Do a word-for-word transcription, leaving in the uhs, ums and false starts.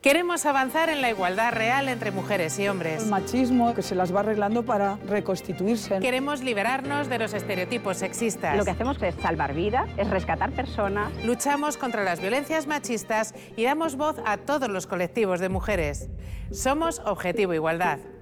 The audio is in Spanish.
Queremos avanzar en la igualdad real entre mujeres y hombres. El machismo que se las va arreglando para reconstituirse. Queremos liberarnos de los estereotipos sexistas. Lo que hacemos es salvar vidas, es rescatar personas. Luchamos contra las violencias machistas y damos voz a todos los colectivos de mujeres. Somos Objetivo Igualdad.